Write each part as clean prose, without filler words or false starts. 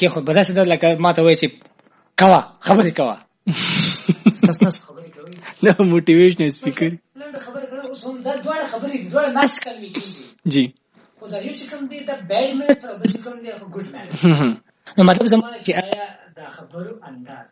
کې خو بداسه د لکه ماته وایي چې کوا خبرې کوا تاسو خبرې کوي دا موټیویشنل سپیکر خبرې کړه اوس هم دا دوه ناس کلمې کیږي جی خدای یو چې کوم دی دا بیډ مینر سره بل کوم دی ګډ مینر نو مطلب زموږ چې آیا دا خبرو انداز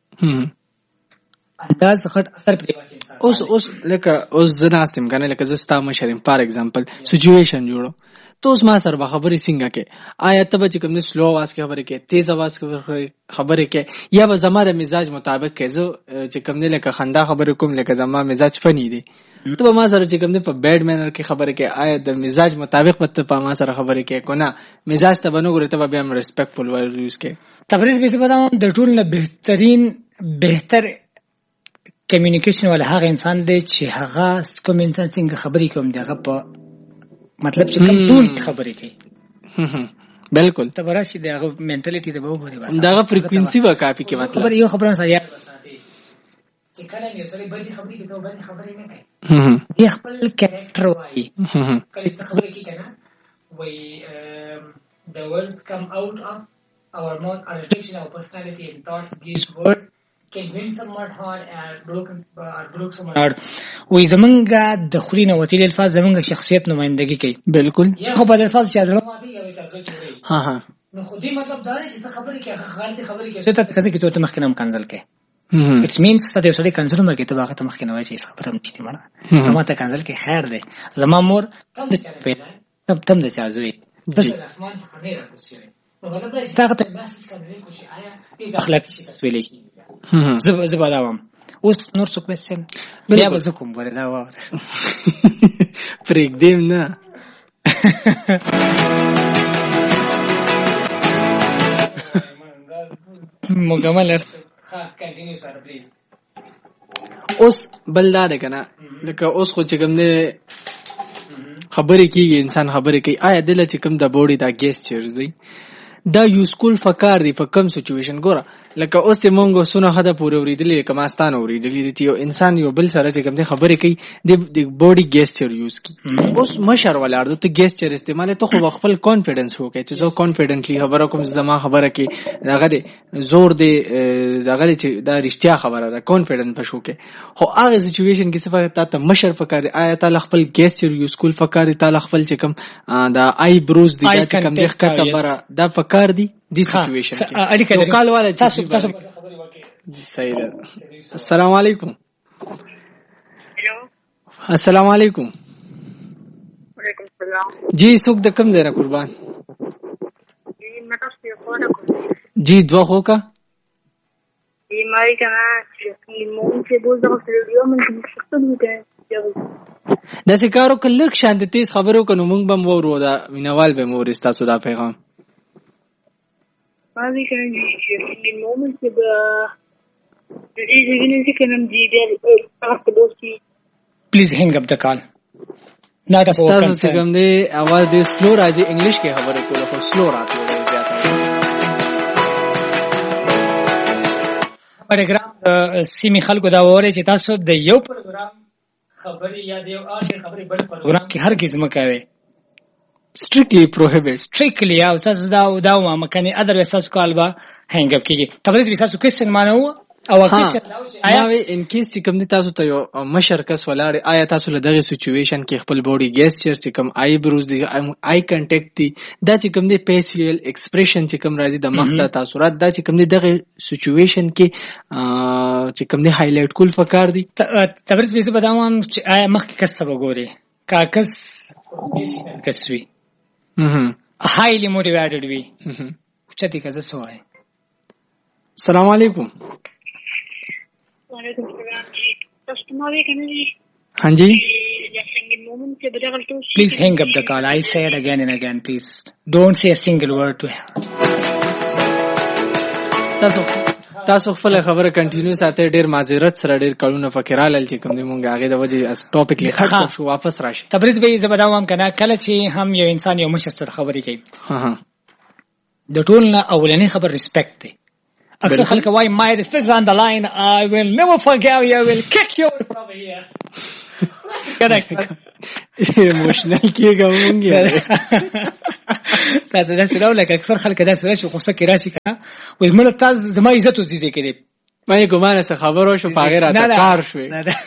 غټ اثر پرې واچي اوس لکه اوس زناستم کنه لکه زستا مشرم فار ایگزامپل سچويشن جوړو تو اوس ما سره خبرې څنګه کې آیا ته به کوم نه سلو आवाज کې خبرې کې تیز आवाज کې خبرې کې یا به زماره مزاج مطابق کې زه چې کوم نه لکه خندا خبرې کوم لکه زما مزاج فنی دی ته به ما سره چې کوم نه په بیډ مینر کې خبرې کې آیا د مزاج مطابق به ته په ما سره خبرې کې کو نه مزاج ته بنو غره ته به هم ریسپیکټفل ورډ یوز کې تبریز به زبردم د ټول نه بهتر کمیونیکیشن ول هغه انسان دی چې هغه کوم انسان څنګه خبرې کوم دغه په مطلب چې کوم ټون خبرې کوي بالکل تبراشي دغه منټالیټي د به وګوري بس دغه فریکوئنسي به کافي کې مطلب خبر یو خبره سره یاد وساتي چې کله یې سره باندې خبرې کوي باندې خبرې نه کوي یې خپل کریکټر وایي کله خبرې کوي کنه وایي the words come out of our mouth are reflection of personality and thoughts these words can win someone heart and broke someone heart وې زمونږه د خورینه وتیل الفاظ زمونږه شخصیت نمائندګي کوي بالکل یا خو په الفاظ چې ازره ماته یا چې ازره جوړي ها نو خو دې مطلب دا دی چې ته خبرې کې غلطي خبرې کې ته کزه کې ته مخکنه کنزل کې it means that you should consider مرګ ته باغه ته مخکنه وای چې خبره مشتي مړه ته ماته کنزل کې خیر دی زما مور تم د چازوي د اسمان څخه نه راځي نو غلط دی چې ته میسج کوي چې آیا دې اخلاقی شي تسویل کی زبا داوم اوس نور څه کوېسچن بیا به زه کوم ورته دا وره پرېږدم نه مکمل ها کنټینیو سره پلیز اوس بل دا ده کنه لکه اوس خو چې کوم نه خبرې کیږي انسان خبرې کوي آیا دله چې کوم د بوډي دا ګیس چیرځي دا یو سکول فکر دی په کم سچويشن ګوره لکه اوس ته مونږ سونه هدا پورې ورېدلې کماستان ورېدلې چې یو انسان یو بل سره چې کوم ته خبرې کوي د بوډي ګیسچر یوز کی اوس مشر ولر ته ګیسچر استعمال ته خو خپل کانفیډنس وکړي چې زه کانفیډنټلی خبره کوم زما خبره کې دغه زور دی دغه چې دا رښتیا خبره ده کانفیډنس پښو کې خو هغه سچويشن کې صفه ته مشر فکر آیا تعالی خپل ګیسچر یوز کول فکر تعالی خپل چې کوم دا آی بروز دی چې کوم د ښکته بره دا فکر دی د سچويشن کې اړیکه کال والا تاسو صحیح ده السلام علیکم हेलो السلام علیکم وعلیکم السلام جی څوک د کم دی را قربان جی میں تو سیکھونا کو جی دعا ہو کا جی ماری کنا چې مون چې بول دا ویډیو من څه څه دی د سکارو کلک شاند تیز خبرو کنو مونږ بم ورو دا مینوال به مور استاسو دا پیغام ماری کنا چې مون چې دا دې دې چې کنم جی دې تاسو دوستي پلیز هینګ اپ د کال نه تاسو څنګه دې اواز دې سلو راځي انګلیش کې خبرې کوله خو سلو راځي زیاته پروګرام سیمې خلکو دا وره چې تاسو د یو پروګرام خبرې یا د یو اخر خبرې بل پروګرام کې هرگز مکوي strictly prohibit strictly یا تاسو دا مکنه اذر وساس کال با هنګ اپ کیږي تقریبا وساس کوېسچن مانو او کوېسچن آیا ان کیس چې کوم دي تاسو ته یو مشر کس ولاړ آیا تاسو له دغه سچويشن کې خپل بوډي ګیسچر چې کوم آی بروز دی آی کانټیکټ دی دا چې کوم دی فیشل ایکسپریشن چې کوم راځي د مخ ته تاثرات دا چې کوم دی دغه سچويشن کې چې کوم دی هایلایټ کول فکر دی تبرز به بداوم چې آیا مخ کې کس وګوري کاکس کسوي هایلی موټیویټډ وي چتی کزه سوای السلام علیکم وعلیکم السلام جی تاسو نو کنه جی ہاں جی please hang up the call I say it again and again please don't say a single word to her تاسو خپل خبره کنټینیو ساتي ډیر معذرت سره ډیر کلونه فکرال چې کوم دی مونږ هغه د وجه ټاپک لیکل شو واپس راشي تبریز به زبداوم کنه کله چې هم یو انسان یو مشر سره خبرې کوي د ټول نه اولنی خبر ریسپیکټ دی اکثر خلک وای my respect is on the line I will never forgive you I will kick you from here ایموشنل کېږه مونږ تا ته داسې راو لکه اکثر خلک داسې راشي غوسه کې راشي که نه وایي مړه تا زما عزت اوس دې ځای کې دی ما یې ګمانه څه خبر وشو په هغې راته کار شوې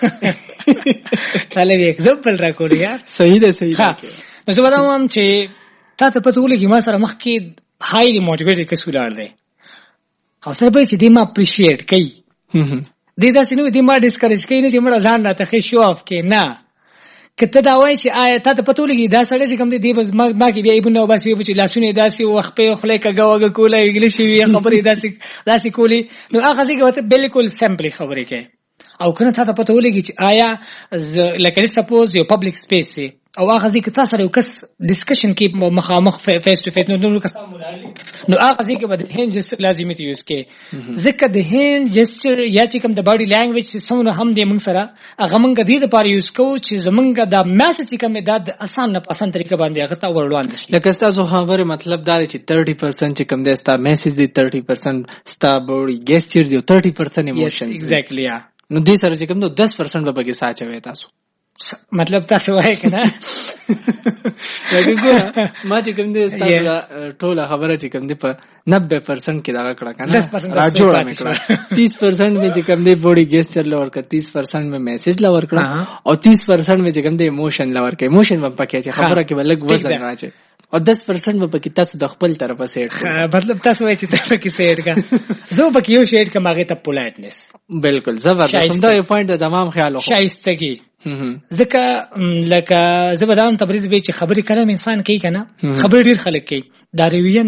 تا لږ اګزامپل راکړو یار صحیح ده صحیح ده نو زه به دا ووایم چې تا ته پته ولګي ما سره مخکې هایلی موټیویټډ کس ولاړ دی او سره به چې دې ما اپریشیټ کوي دې داسې نه وي دې ما ډسکریج کوي نه چې مړه ځان راته ښه شو اف کې نه که ته دا وایې چې آیا تا ته پته ولګي دا سړی چې کوم دی دې بس ما کې بیا ایبونه وباسي وي چې لاسونه یې داسې وو خپې خولې کږه وږه کوله انګلیش وي خبرې داسې کولې نو هغه ځای کې ورته بالکل سمپلې خبرې کوي او که نه تا ته پته ولګي چې آیا لکه سپوز یو پبلک سپیس دی او هغه ځای کې تا سره یو کس ډسکشن کې مخامخ فیس ټو فیس نو کسان نو هغه ځای کې به د هینډ جسچر لازمي ته یوز کړې ځکه د هینډ جسچر یا چې کوم د باډي لینګویج چې څومره هم دی موږ سره هغه موږ دې دپاره یوز کوو چې زموږ دا میسج چې کوم دی دا د اسان نه په اسان طریقه باندې هغه ته ور وړاندې شي لکه ستاسو خبرې مطلب دا دی چې 30% چې کوم دی ستا میسج دی 30% ستا باډي جسچر دی 30% ایموشنز ایگزیکټلی یا نو دې سره چې کوم نو 10% به پکې ساچوي تاسو مطلب تاسو وایي که نه لکه ګوره ما چې کوم دی ستاسو ټوله خبره چې کوم دی په 90% کې دغه کړه که نه راجوړه مې کړه 30% مې چې کوم دی باډي جسچر له ورکړه 30% مې میسج له ورکړه او 30% مې چې کوم دی ایموشن له ورکړه ایموشن به پکې چې خبره کې به لږ وزن راځي او 10% به پکې تاسو د خپل طرفه سیټ مطلب تاسو وایي چې تاسو پکې سیټ کا زه پکې یو سیټ کوم هغه ته پولایټنس بالکل زبردست دا یو پوینټ د تمام خیال وکړه شایستګي ځکه لکه زه به دا هم تبریز به چې خبرې کلم انسان کوي که نه خبرې ډېر خلک کوي دا رویه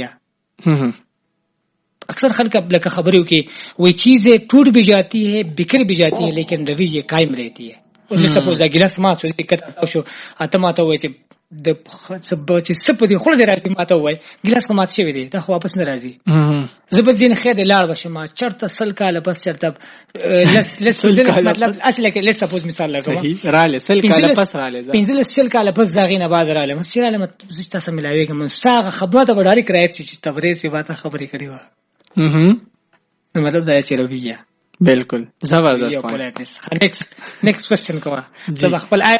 اکثر خلک لکه خبروں کی وہی چیزیں ٹوٹ بھی جاتی ہے بکھر بھی جاتی ہے لیکن رویہ قائم رہتی ہے سپوز ګلاس ما څه دقت تاسو اته ماته وای چې د سب دي خو دې راځي ماته وای ګلاس خو ماته شوی دی دا خو واپس نه راځي زبردین خیر لاړ بشم چرته سل کاله بس چرته لس مطلب اصله کې لیټ سپوز مثال لګوم رااله سل کاله پس رااله پنځل سل کاله پس زاغینه بعد رااله مسیراله مت تاسو ملاوي کوم ساغه خبره ته ډایرک راځي چې تبریز سی باته خبرې کړي و مطلب دا چې رویه بالکل زبردست نیکست کوېسچن کوه زه خپل دا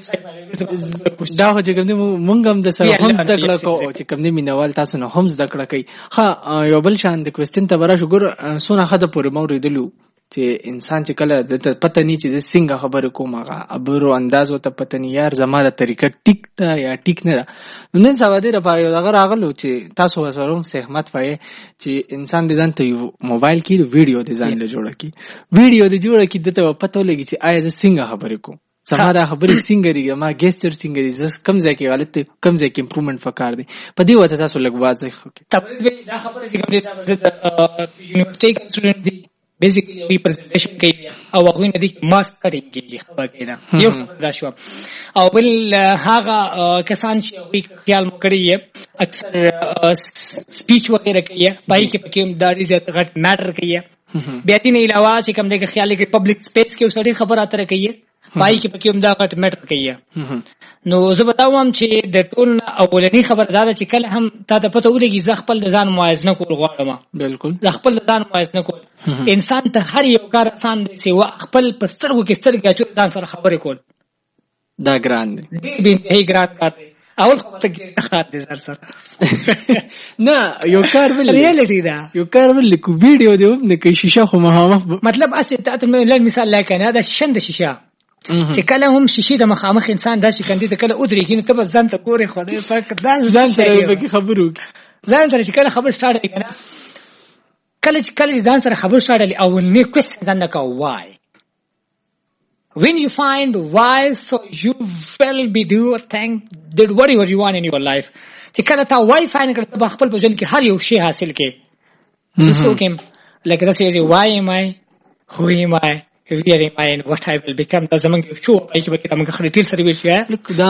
چې کوم دی مونږ هم د سره هم زده کړه کوو او چې کوم دی مینوال تاسو نه هم زده کړه کوي ها یو بل شان د کوېسچن ته به راشو ګوره څونه ښه د پورې ما اورېدلو چې انسان چې کله د پته نه چې زه څنګه خبرې کوم هغه ابرو انداز ورته پته نه یار زما د طریقه ټیک ده یا ټیک نه ده نو نن سبا دې لپاره یو دغه راغلو چې تاسو سره هم سهمت وایي چې انسان دې ځان ته موبایل کې ویډیو دې ځان له جوړه کړي ویډیو دې جوړه کړي دته پته ولګي چې آیا زه څنګه خبرې کوم زما دا خبرې څنګه لري ما ګیسچر څنګه لري زه کم ځای کې غلط کم ځای کې امپروومنت وکړ دي په دې وته تاسو لږ واضح کړئ دا خبره چې کوم دې تاسو د یونیورسيټي سټوډنټ دي بیسیکلی وی پریزنټیشن کوي او هغه نه دي ماسک کټینګ کوي خبره کیدا یو دا شو او بل هغه کسان چې وی خیال مکړي اکثر سپیچ وغیرہ کوي پای کې پکې داري زیات غټ میټر کوي بیا دې نه علاوه چې کوم دغه خیال کې پبلک سپیس کې وسړي خبره اتره کوي پای کې پکې هم دا غټ میټر کوي نو زه بتاوم چې د ټول اولنی خبر دا چې کله هم تا ته پته ولګي ز خپل د ځان موازنه کول غواړم بالکل د خپل ځان موازنه کول انسان ته هر یو کار آسان دی چې خپل پسترګو کې سترګې اچول ځان سره خبرې کول دا ګران دی ډېر ګران کار دی اول خو ته کې خاط دي زر سره نه یو کار ول ریالټی دا یو کار ول کو ویډیو دی نه کې شیشه خو مخامخ مطلب اسه ته لږ مثال لکه دا شند شیشه چې کله هم شیشې د مخامخ انسان دا شي کندي ته کله ودرېږي نو ته بس ځان ته ګورې خدای پاک دا ځان سره به خبرو ځان سره چې کله خبر سٹارټ کړه کله ځان سره خبر سٹارټ او نه کوېسچن ځان نه کا why when you find why so you will be do thing did whatever you want in your life چې کله تا why find کړه په خپل په ژوند کې هر یو شی حاصل کې so کوم like that say why am I who am I where am I and what I will become دا زمونږ یو شو پای کې به موږ خپل ټیل سره ویل شو دا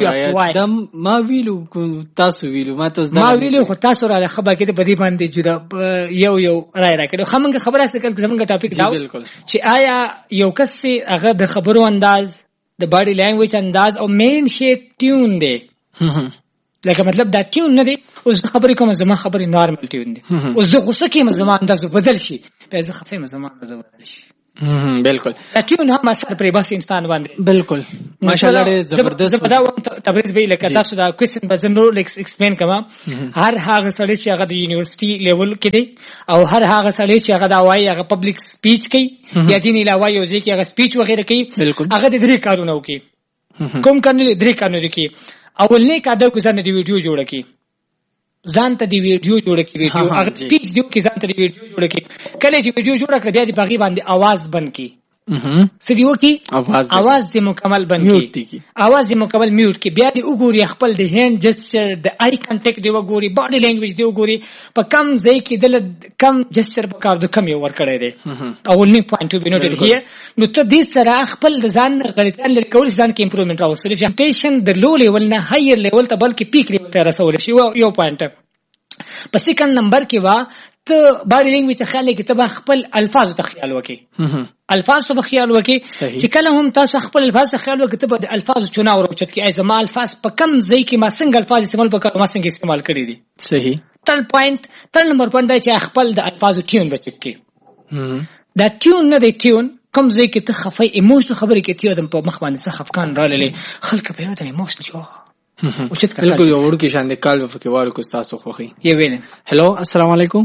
ما ویلو تاسو ویلو ما ویلو خو تاسو را خبره کې په دې باندې جدا یو راي راکړو خمنګ خبره څه کله زمونږ ټاپک دا چې آیا یو کس هغه د خبرو انداز د باډي لینګویج انداز او مین شی ټیون دی لکه مطلب دا ټیون نه دی اوس خبرې کوم زما خبرې نارمل ټیون دی اوس زه غوسه کې زما انداز بدل شي په زه خفه زما انداز بدل شي بالکل ټیون هم اثر پرې بس انسان باندې بالکل ماشاءالله ډېر زبردست تبریز به لکه تاسو دا کوېسچن به زه نور ایکسپلین کوم. هر هغه سړی چې هغه د یونیورسيټي لیول کې دی او هر هغه سړی چې هغه دا وایي هغه پبلک سپیچ کوي یا دین علاوه یو ځای کې هغه سپیچ وغیرہ کوي هغه د درې کارونه کوي. کوم کارونه درې کارونه کوي؟ اول نه کاده کو ځان دی ویډیو جوړ کړي ځان ته دی ویډیو جوړ کړي ویډیو هغه سپیچ دی کې ځان ته دی ویډیو جوړ کړي کله چې ویډیو جوړ کړي بیا دی باغی باندې आवाज بند کړي سړیو کی आवाज دې مکمل بند کړي आवाज دې مکمل میوټ کړي بیا دې وګوري خپل د هند جسچر د آی کانټیکټ دی وګوري باډي لینګویج دی وګوري په کم ځای کې د کم جسچر په کار د کم یو ور کړی دی اول نه پوینټ ټو بی نوټډ هیر. نو ته دې سره خپل د ځان غلطیان لري کول ځان کې امپروومنت راوستل شي ټیشن د لو لیول نه هایر لیول ته بلکې پیک لیول ته رسول شي یو پوینټ. په سیکنډ نمبر کې وا ته باډي لینګویج ته خیال کې ته خپل الفاظ ته خیال وکې الفاظ ته خیال وکې چې کله هم تاسو خپل الفاظ ته خیال وکې ته به د الفاظ چناو راوچت کې ای زما الفاظ په کم ځای کې ما څنګه الفاظ استعمال وکړم ما څنګه استعمال کړی دي. صحیح. تر نمبر پوینټ دی چې خپل د الفاظ ټیون بچک کې دا ټیون نه دی ټیون کوم ځای کې ته خفای ایموشنل خبرې کې تیو د په مخ باندې څه خفقان راللې خلک په یاد ایموشنل جو بالکل یو ورو کې شان د کال په کې واره کو تاسو خوخي یې وینه. هلو السلام علیکم.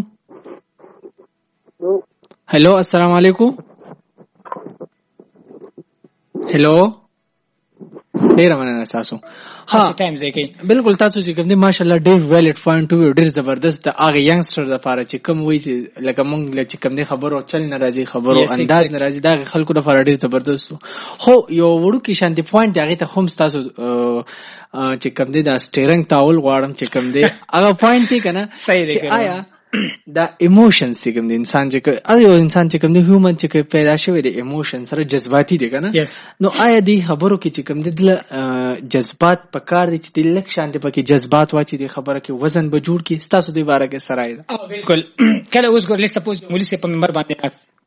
هلو السلام علیکم. هلو ډیر مننه تاسو. ها ټایم ځکه بالکل تاسو چې کوم دي ماشاءالله ډیر ویلیډ پوینټ وو ډیر زبردست د هغه ینګستر لپاره چې کوم وایي چې لکه مونږ چې کوم دي خبرو چل ناراضي خبرو انداز ناراضي دا خلکو لپاره ډیر زبردست خو یو وړو کې شانتي پوینټ هغه ته هم تاسو چې کوم دي دا سټیرنګ تاول غواړم چې کوم دي هغه پوینټ دی کنه صحیح دی آیا دا ایموشنز چې کوم دي انسان چې هر یو انسان چې کوم دي هیومن چې پیدا شوی دی ایموشن سره جذباتي دی کنه نو آیا دی خبرو کې چې کوم دي جذبات پکار دي چې د لک شانتي پکې جذبات واچي دی خبره کې وزن به جوړ کی تاسو دی باره کې سره دی بالکل کله اوس ګور لیک سپوز مولوی سي په منبر باندې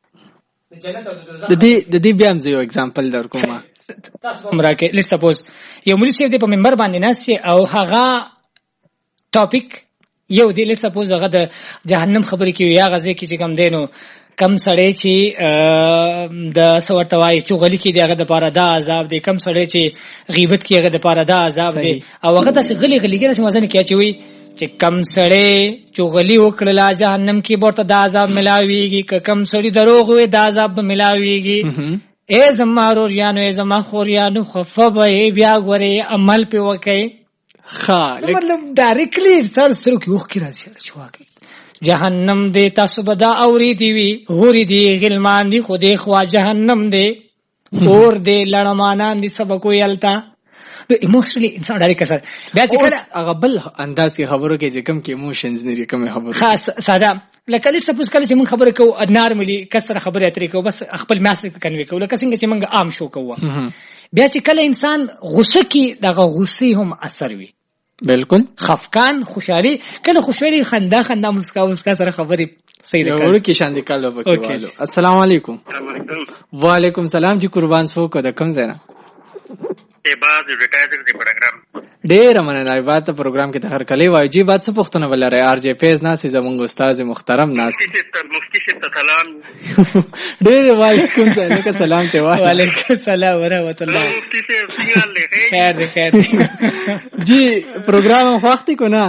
د دې بیا هم یو اگزامپل درکوم تاسو عمره کې لیک سپوز یو مولوی سي په منبر باندې ناسي او هغه ټاپک یو دی لیک سپوز هغه د جهنم خبرې کوي یا غزه کې چې کم دینو کم سړی چې د سورتوای چغلی کې دی هغه د پاره دا عذاب دی کم سړی چې غیبت کې هغه د پاره دا عذاب دی او هغه د غلی کې د سمازن کې چوي چې کم سړی چغلی وکړه جهنم کې ورته دا عذاب ملاويږي کم سړی دروغ وي دا عذاب ملاويږي اے زما روریانو اے زما خوریانو خفبه بیا غوري عمل په وکي مطلب ډایرکټلی سر سره کې وخت راځي چې واقعي جهنم دې تاسو بدا اوري دی وی هوري دی غلمان دی خو دې خوا جهنم دې اور دې لړمانان دې سبق ویلتا نو ایموشنلی انسان ډایرکټ سره بیا چې کله هغه بل انداز کې خبرو کې چې کم کې ایموشنز نه کوم خبرو خاص ساده لکه لیک سپوز کله چې موږ خبره کوو نارملی کسر خبره اترې کوو بس خپل میسج کنوي کوو لکه څنګه چې موږ عام شو کوو بیا چې کله انسان غوسه کې دغه غوسه هم اثر وي بالکل خفقان خوشحالي کله خوشحالي خندا مسکا سره خبرې صحیح ده ورو کې شان دي کالو بکوالو. السلام علیکم. وعلیکم السلام جی قربان سو کو د کم زینا بعد ریټایر دی پروګرام ډیر مننه بعد ته پروګرام کې ته هر کله وای جی بعد څه پښتنه ولر ار جی فیض ناس زمونږ استاد محترم ناس مفتی سے سلام ډیر وعلیکم سلام ته وای وعلیکم السلام ورحمت الله مفتی سے سیال له خیر جی پروګرام وخت کو نه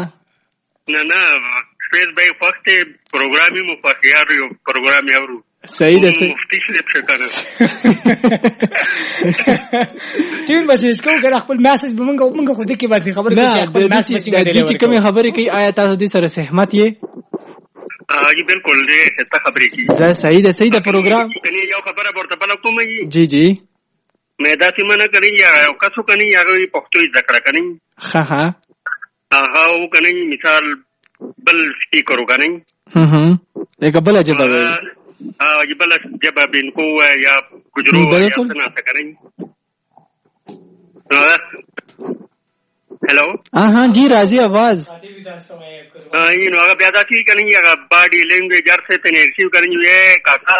فیض بھائی وخت پروګرامي مفاخیار یو پروګرام یورو صحیح ده مفتی سے څنګه تین بس اسکو غره خپل میسج به موږ خو دې کې باندې خبره کوي خپل میسج څنګه دی چې کومه خبره کوي آیا تاسو دې سره سہمت یې جی بالکل دې ته خبرې کی صحیح ده پروګرام کني یو خبره ورته بل کوم جی مې دا چې منه کړی یا کاسو کني یا پښتو ذکر کني ها او کني مثال بل سپیکر وکني یک بل جواب جبل جبا بن کو یا گجرو یا سنا سکریں ہیلو ہاں جی راضی آواز یہ نو اگر پیدا کی کریں گے اگر باڈی لینگویج ار سے تنے ریسیو کریں گے یہ کاکا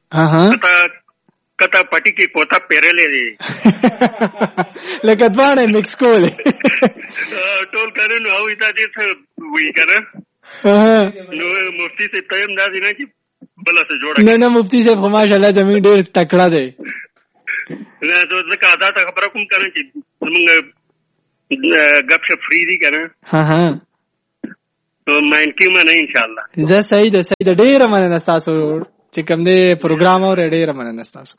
کتا پٹی کی کوتا پیرے لے دے لکتوانے مکس کول ٹول کریں نو ہوئی تا دیتا ہوئی کریں نو مفتی سے تیم دا دینا چی بل څه جوړه نه مفتی صاحب خو ماشاءالله زموږ ډېر تکړه دی. نه ځکه دا ته خبره کوم کنه چې زموږ غپ شپ فری دي کنه. ها تو ماین کیما نه ان شاء الله. زه صحیح ده ډېر مننه تاسو چې کوم دې پروګرام اور ډېر مننه تاسو.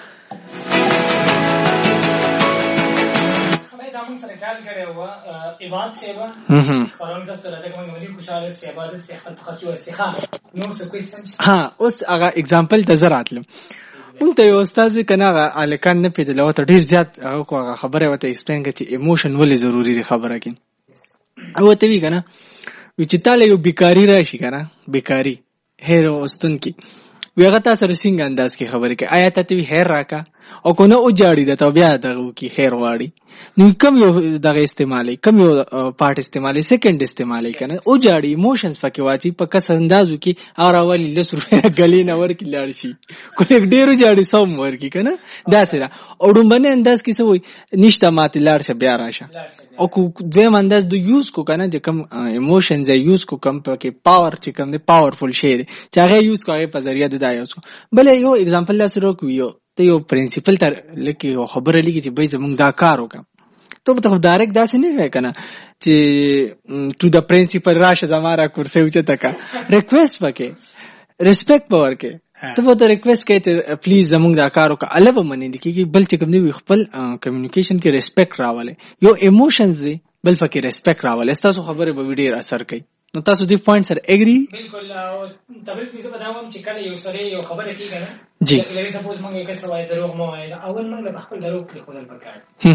سرکار کړي و ایواد سیوا خبرونه تاسو ته راځي کوم ملي خوشاله سیوا د استخدام خاطر استخدام نو څه کوم. ها اوس هغه اگزامپل ته زراتلم مونږ ته یو استاد وی کنه هغه الکان نه پیژل او ته ډیر زیات هغه خبره وته ایکسپلین کړي ایموشن ولې ضروری دی خبره کین او ته وی کنه چې تعالی یو بیکاری راشي کنه بیکاری هیر اوستون کی وی هغه تاسو رسنګ انداز کی خبره کوي آیا ته وی هیر راکا او کو نه او جاړي د ته بیا دغه کی خیر واړي نو کم یو دغه استعمالي کم یو پارت استعمالي سیکنډ استعمالي کنه او جاړي ایموشنز پکې واچي په کس اندازو کې اور اولی 10 روپیا غلی نه ور کې لاړ شي کو یک ډیرو جاړي سوم ور کې کنه دا سره او دومبنه انداز کې سوې نشته ماته لاړ شه بیا راشه او کو دویم انداز د یوز کو کنه چې کم ایموشنز یوز کو کم پکې پاور چې کم دی پاورفل شی چې هغه یوز کوي په ذریعہ د یوز کو بل یو اگزامپل لا سره کو یو ته یو پرنسپل تر لکه خبره لګي چې به زمونږ دا کار وکم ته به ډایرکټ داسې نه وای کنه چې ټو د پرنسپل راشه زماره کورسه وچه تکا ریکویسټ وکې ریسپیکټ باور کې ته به ریکویسټ کې چې پلیز زمونږ دا کار وکړه الله به منې دي کې بل چې کوم دی خپل کمیونیکیشن کې ریسپیکټ راواله یو ایموشنز دی بل فکر ریسپیکټ راواله تاسو خبره به ډیر اثر کوي نو تاسو دې پوینټ سره اګری بالکل او تبرز کې څه بداوم چې کله یو سره یو خبره کیږي نه جی لکه سپوز موږ یو کس وای دروغ مو وای اول موږ خپل دروغ کې خپل پکار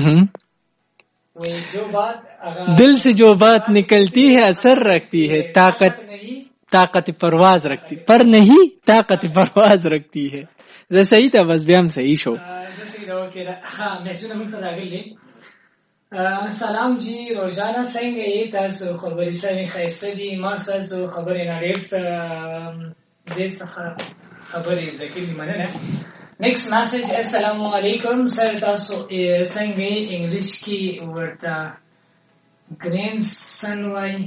وې جو بات دل سے جو بات نکلتی ہے اثر رکھتی ہے طاقت پرواز رکھتی پر نہیں طاقت پرواز رکھتی ہے زه صحیح ته بس بیا هم صحیح شو زه صحیح راو کې ها مېشونه موږ سره راغلي سلام جی روزانه څنګه یې تاسو خبرې سره خاصه دي ما تاسو خبرې نه ډېر څه خبرې ذکر مننه نیکسٹ میسج السلام علیکم سر تاسو څنګه انګلیش کې ورته grandson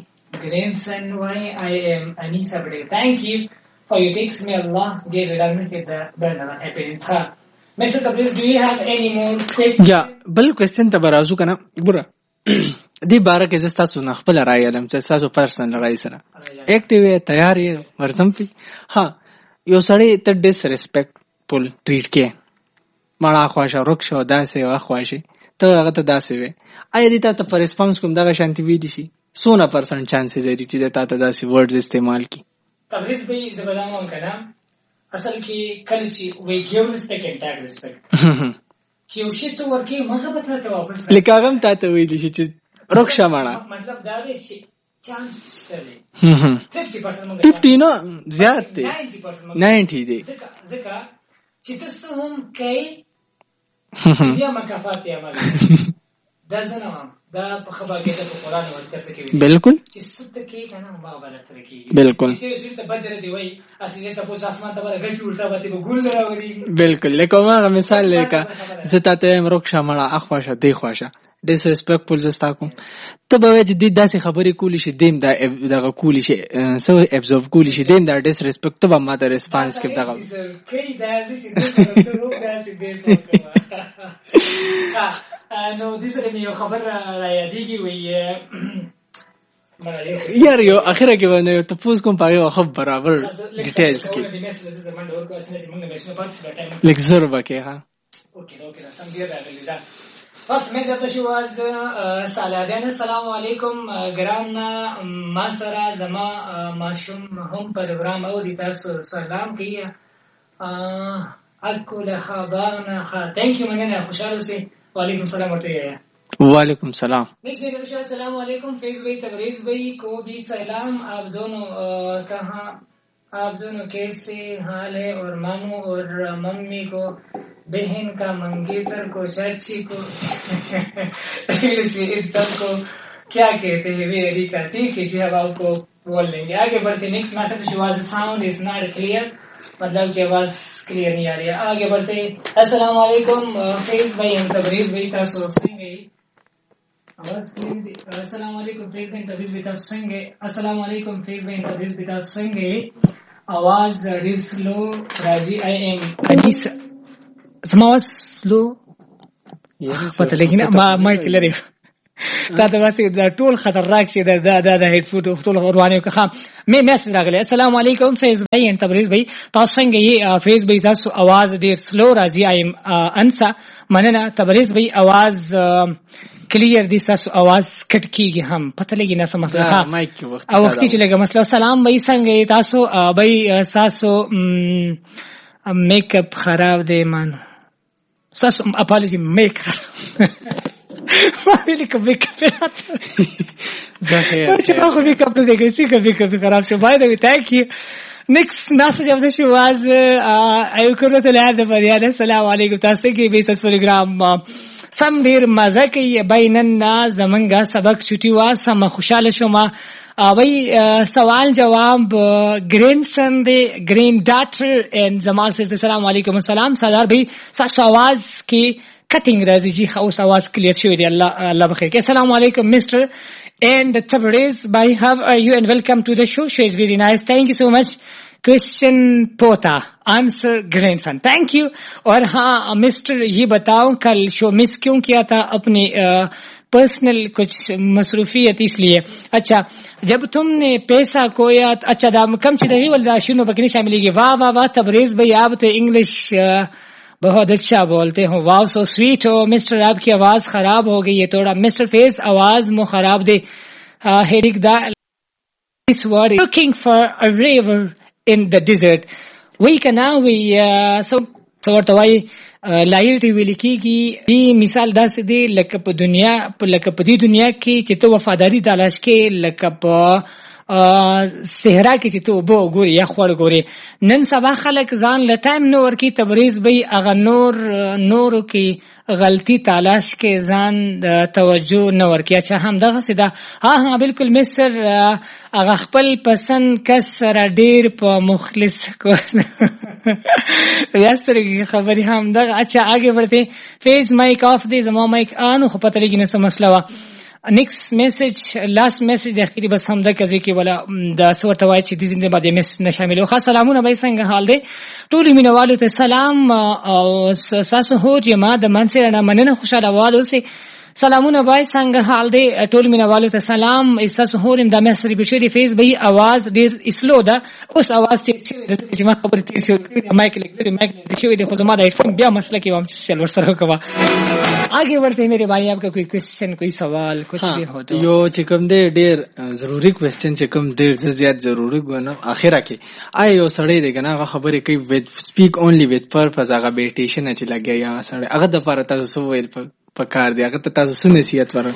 why I am Anisa Bade. Thank you for your takes. May Allah give it me the burner appearance. Mr. Tabriz, do you have any more questions? Yeah, bal question ته برازو کنه ګوره دی باره کې زستا سو خپل رائے علم چې تاسو پرسنل رائے سره اکټیو تیار یې ورسم پی ها یو سړی ته ډیس ریسپیکټ پول ټریټ کې ماړه خواشه رخصه داسې واخواشه ته هغه ته داسې وي اې دې ته پر ریسپانس کوم دا شانتي وی دي شي 100% چانسز لري چې ته داسې ورډز استعمال کی تبریز به زبردام کلام اصل کې کله چې وی ګیو ریسپیکټ اینڈ ټاګ ریسپیکټ چې یو شی ته ورکی مخه به ته واپس لکاغم ته وی دي چې رخصه ماړه مطلب دا دی چې چانس لري 50% نو زیات دی 90 دی ځکه چې تاسو هم کوي بیا مکافات یې عمل دا زنه دا په خبره کې ته قرآن ورته څه کوي بالکل چې ست کې کنه ما غلط رکی بالکل چې ته بدر دی وای اصلي ته په اسمان ته ورغړی الټا باندې به ګول راوړي بالکل لکه ما مثال لیکا زتا ته امرک شمړه اخواشه دی خواشه ډیس ریسپیکټفل زستا کوم ته به چې د داسې خبرې کولی شي دیم دا دغه کولی شي سو ابزورب کولی شي دیم دا ډیس ریسپیکټ ته به ماته ریسپانس کې دغه کوي دا چې نو د سره یو خبر را یادېږي وي یار یو اخره کې باندې ته پوس کوم پاره خو برابر ډیټیلز کې لیک زره بکه ها اوکې سم دی دا First message to was Salajan. Assalamu alaikum. Gran Masara Zama Mashum Home program auditor salam kiya. Alkul khabana kha. Thank you manana khushal se. Wa alaikum salam wa rahmatullah. Wa alaikum salam. Next message to assalamu alaikum. Facebook Tabriz bhai ko bhi salam. आप दोनों कैसे हाल है और मामू और मम्मी को बहन का मंगेतर को चाची को इंग्लिश को क्या कहते हैं वे रेडी करती है किसी हवाओं को बोल लेंगे आगे बढ़ते नेक्स्ट मैसेज आवाज साउंड इज नॉट क्लियर मतलब की आवाज क्लियर नहीं आ रही है आगे बढ़ते अस्सलाम वालेकुम फेज भाई हम तबरीज भाई का सोचेंगे आवाज अस्सलाम वालेकुम फेज भाई तबरीज भाई का सोचेंगे अस्सलाम वालेकुम फेज भाई तबरीज भाई का सोचेंगे आवाज ډیر سلو راځي. I am انیس زما आवाज سلو پته لګی نه ما مایک لري دا د واسي دا ټول خطرناک شي دا هډ فون ټول روانه که مې میسج راغلی. السلام علیکم فیض بھائی ان تبریز بھائی تاسو څنګه یې فیض بھائی تاسو आवाज ډیر سلو راځي. I am انسا مننه تبریز بھائی आवाज کلیر دي تاسو आवाज کټ کیږي هم پته لګی نه سم مسله مایک کې وخت او وخت چې لګه مسله. سلام بھائی څنګه تاسو بھائی تاسو میک اپ خراب دی مانو تاسو اپالوجي میک ما ویل کوم میک اپ زه چې ما خو میک اپ نه دی چې میک اپ خراب شو. باید وي تhank you. next message of the show was ayukurrat al-ad bariyad. السلام علیکم تاسو کې به ست پروګرام سم ډیر مزه کوي بیننا زمنګا سبق چټي وا سم خوشاله شوم. وای سوال جواب گرین سن دی گرین ډاټر ان زمال سره. السلام علیکم. السلام سردار بھائی تاسو आवाज کې کټینګ راځي جی خو आवाज کلیر شوی دی. الله بخیر. السلام علیکم مستر and Tabriz bhai how are you and welcome to the show. Show is very nice. Thank you so much. Question pota answer grandson. Thank you. और हाँ मिस्टर ये बताओ कल show miss क्यों किया था अपनी पर्सनल कुछ मसरूफियत इसलिए. अच्छा जब तुमने पैसा खोया अच्छा दाम कम चाहिए वाला शुरू बकरी शामिल. वाह वाह वाह तबरेज भाई आप तो इंग्लिश बहुत अच्छा बोलते हो. वाह सो स्वीट हो मिस्टर. आपकी आवाज खराब हो गई है थोड़ा मिस्टर फेस आवाज मो खराब दे. हेरिक दा this word looking for a river in the desert. we can now we so ورته وای لایلټي ویل کیږي. دی مثال داسې دی لکه په دنیا کې چې ته وفاداری تلاش کې لکه په صحرا کې چې ته وبو ګوري یا خور ګوري. نن سبا خلک ځان له ټایم نو ورکی تبریز به اغه نورو کې غلطي تلاش کې ځان توجه نه ورکی. اچھا هم دغه سیدا ها بالکل مصر اغه خپل پسند کس سره ډیر په مخلص کو یاسر خبري هم دغه. اچھا आगे बढ़ते फेस माइक ऑफ दे زما माइक آن خو پته لګی نه سم مسله وا. نیکست میسج لاست میسج د اخیری بس هم د کزي کې ولا د سورته وای چې د زنده باندې میسج نشامل. خو سلامونه به څنګه حال دی ټول مینوالو ته سلام او ساسو هور یما د منسره نه مننه خوشاله والو سي سلامونه بای څنګه حال دی ټول مینوالو ته سلام. احساس هورم د مسری بشری فیس به आवाज ډیر سلو ده اوس आवाज چې ما خبرې تیر شو مایک لګري مایک شوی دی خو زما د هډفون بیا مسله کې وام چې سل ورسره کوه. आगे बढ़ते हैं मेरे भाई आपका कोई क्वेश्चन कोई सवाल कुछ भी हो तो यो چې کوم دی ډیر ضروری کوېسچن چې کوم ډیر زیات ضروری غواړم اخره کې آی یو سړی دی کنه خبرې کوي with speak only with purpose هغه بیټیشن چې لګیا یا سړی هغه د لپاره تاسو ویل پکار دی هغه تاسو څه نصیحت ورکړئ.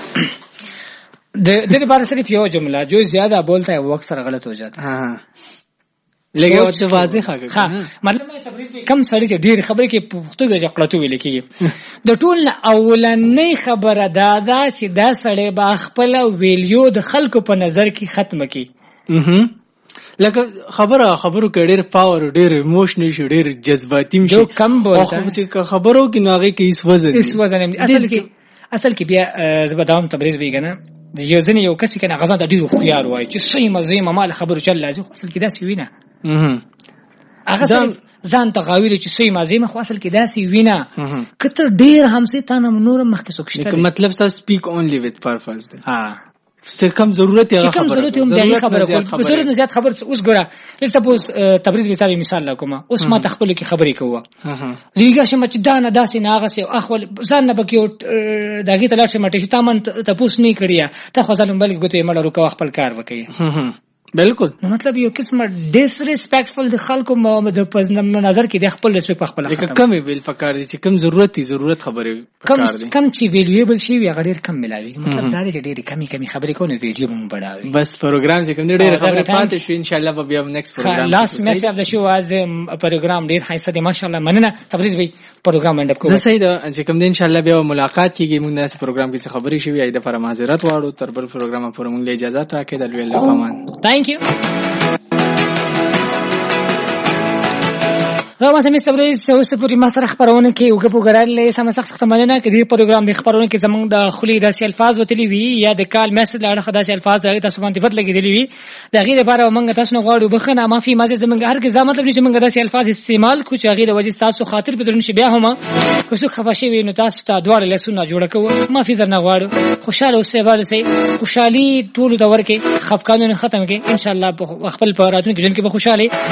د لپاره صرف یو جمله جو زیادہ بولتا ہے وہ اکثر غلط ہو جاتا ہے. हाँ لګي او څه واضح هغه مطلب تبریز کم سړی چې ډیر خبرې کې پښتو کې جقلتو ویل کېږي. د ټول اولنۍ خبره دا چې دا سړی با خپل ویلیو د خلکو په نظر کې ختم کړي. لکه خبرو کې ډیر پاور ډیر ایموشنل شي ډیر جذباتي شي جو کم بولتا خو چې خبرو کې ناغي کې اس وزن اصل کې بیا زبداوم تبریز ویګنه یو ځنه یو کس کنه غزان د ډیر خيار وای چې صحیح مزه مال خبرو چل لازم اصل کې داسې وینا هغه ځان ته غویل چې صحیح مزه مخ اصل کې داسې وینا کتر ډیر همسه تانه نور مخ کې سوکشته مطلب تاسو سپیک اونلی وذ پرپز دی. ها څه کم ضرورت یې خبره هم دغه خبره کول ضرورت نه زیات خبر اوس ګوره سپوز تبریز مثال لکوم اوس ما تخپل کې خبرې کوه زیګه شمه چې دا نه داسې ناغه سي اخول ځان نه بکیو دغه تلل شمه چې تامن تاسو نه کړیا ته خو ځلم بلګ ګوتې مړ ورو خپل کار وکړي. بالکل مطلب یو قسمه ډیس ریسپیکټفل د خلکو د پزنم نظر کې د خپل ریسپیکټ خپل کم ویل پکار دي چې کم ضرورت خبرې پکار دي کم چې ویلیبل شي وي غیر کم ملاوي مطلب دا چې ډېری کمی خبرې کوو ویډیو مو بڑاوي بس پروګرام چې کوم ډېر خبرې پاتې شو ان شاء الله به بیا نیکست پروګرام لاست میسج اف د شو از پروګرام ډېر هایسته دي ماشاء الله مننه تبریز بھائی پروګرام اند اپ کوو. زه صحیح ده چې کوم دین ان شاء الله بیا ملاقات کیږي موږ ناس پروګرام کې خبرې شوې اې د پر معذرت واړو تر بل پروګرام پر موږ له اجازه راکې د الله پامان. Thank you. غواړم سمې تبریز اوس پورې ما سره خبرونه کې وګ په ګرال سم سخت مننه کې دې پروګرام د خبرونه کې زمونږ د خولي داسې الفاظ وتلی وي یا د کال میسج لاړه داسې الفاظ دغه تاسو باندې بد لګیدلی وي د غیر لپاره موږ تاسو نه غواړو بخنه معافي مازه زمونږ هر کې مطلب چې موږ داسې الفاظ استعمال کو چې غیر وجه تاسو خاطر په درنه شي بیا هم کو څوک خفاشي وي نو تاسو ته دواړه لسونه جوړ کوو معافي درنه غواړو خوشاله اوسئ ورسئ خوشحالي ټول د ورکه خفقانونه ختم کې ان شاء الله په خپل پراتونکو ژوند کې به خوشاله